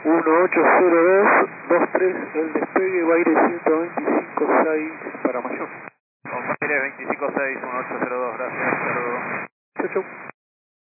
1802-23, el despegue va a ir 125-6 para Mayor. Compañero 25-6, 1802, gracias, saludos. Chau, chau.